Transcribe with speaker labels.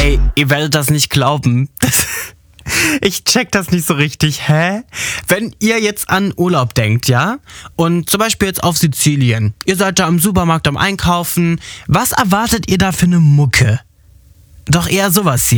Speaker 1: Ey, ihr werdet das nicht glauben. Ich check das nicht so richtig. Hä? Wenn ihr jetzt an Urlaub denkt, ja? Und zum Beispiel jetzt auf Sizilien. Ihr seid da im Supermarkt am Einkaufen. Was erwartet ihr da für eine Mucke? Doch eher sowas hier.